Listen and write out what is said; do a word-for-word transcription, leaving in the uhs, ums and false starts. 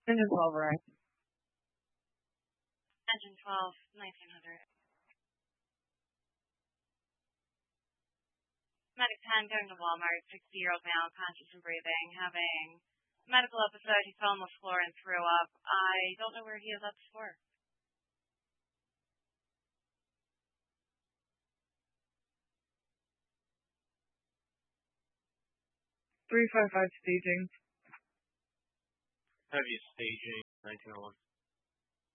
Engine twelve, right? Engine twelve, nineteen hundred. Medic ten going to Walmart, sixty-year-old male, conscious and breathing, having a medical episode. He fell on the floor and threw up. I don't know where he is at the floor. three five five staging. Heavy staging, nineteen oh one.